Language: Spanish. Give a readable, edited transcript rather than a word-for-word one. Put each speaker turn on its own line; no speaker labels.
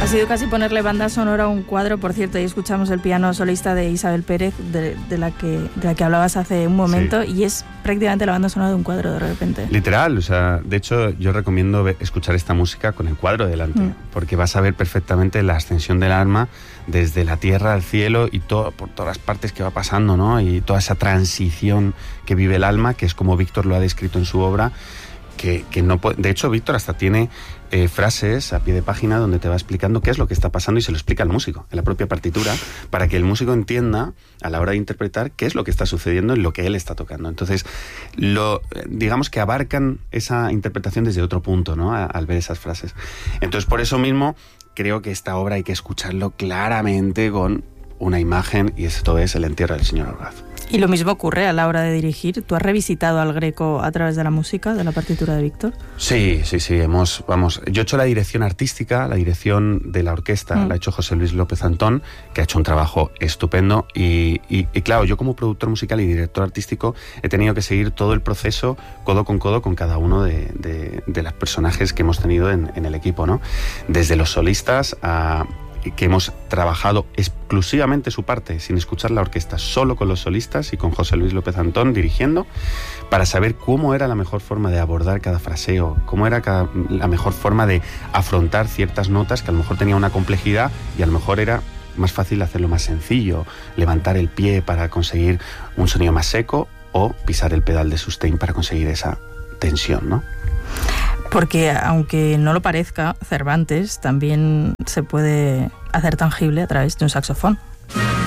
Ha sido casi ponerle banda sonora a un cuadro. Por cierto, ahí escuchamos el piano solista de Isabel Pérez, de la que hablabas hace un momento, sí. Y es prácticamente la banda sonora de un cuadro de repente.
Literal, o sea, de hecho yo recomiendo escuchar esta música con el cuadro delante, porque vas a ver perfectamente la ascensión del alma desde la tierra al cielo y todo, por todas las partes que va pasando, ¿no? Y toda esa transición que vive el alma, que es como Víctor lo ha descrito en su obra, que no puede, de hecho Víctor hasta tiene frases a pie de página donde te va explicando qué es lo que está pasando y se lo explica al músico en la propia partitura para que el músico entienda a la hora de interpretar qué es lo que está sucediendo en lo que él está tocando. Entonces, digamos que abarcan esa interpretación desde otro punto, ¿no? Al ver esas frases. Entonces, por eso mismo creo que esta obra hay que escucharlo claramente con una imagen, y esto es El entierro del señor Orgaz.
Y lo mismo ocurre a la hora de dirigir. ¿Tú has revisitado al Greco a través de la música, de la partitura de Víctor?
Sí. Yo he hecho la dirección artística, la dirección de la orquesta, la ha hecho José Luis López Antón, que ha hecho un trabajo estupendo. Y claro, yo como productor musical y director artístico he tenido que seguir todo el proceso codo con cada uno de los personajes que hemos tenido en el equipo, ¿no? Desde los solistas que hemos trabajado exclusivamente su parte, sin escuchar la orquesta, solo con los solistas y con José Luis López Antón dirigiendo, para saber cómo era la mejor forma de abordar cada fraseo, cómo era la mejor forma de afrontar ciertas notas que a lo mejor tenía una complejidad y a lo mejor era más fácil hacerlo más sencillo, levantar el pie para conseguir un sonido más seco o pisar el pedal de sustain para conseguir esa tensión, ¿no?
Porque aunque no lo parezca, Cervantes también se puede hacer tangible a través de un saxofón.